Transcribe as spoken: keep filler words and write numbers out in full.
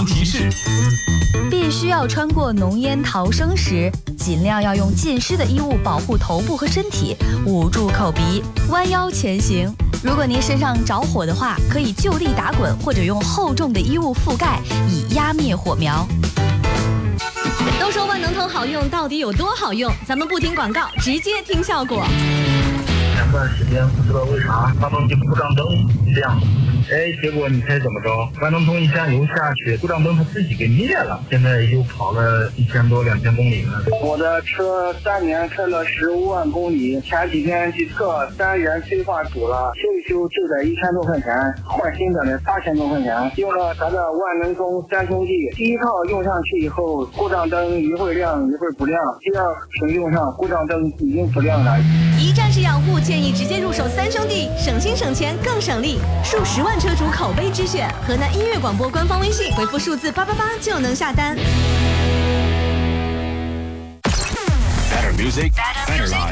防提示： 必须要穿过浓烟逃生时，尽量要用浸湿的衣物保护头部和身体，捂住口鼻，弯腰前行。如果您身上着火的话，可以就地打滚，或者用厚重的衣物覆盖，以压灭火苗。 都说万能通好用，到底有多好用？咱们不听广告，直接听效果。 前段时间不知道为啥发动机故障灯亮，哎，结果你猜怎么着？万能通一下油下去，故障灯它自己给灭了。现在又跑了一千多两千公里了。 我的车三年开了十五万公里，前几天去测单元催化组了，修一修就得一千多块钱，换新的呢八千多块钱。用了咱的万能通三兄弟，第一套用上去以后，故障灯一会儿亮一会儿不亮，第二瓶用上，故障灯已经不亮了。 一站式养护，建议直接入手三兄弟，省心省钱更省力，数十万车主口碑之选。河南音乐广播官方微信回复数字八八八就能下单。 Better music, better life.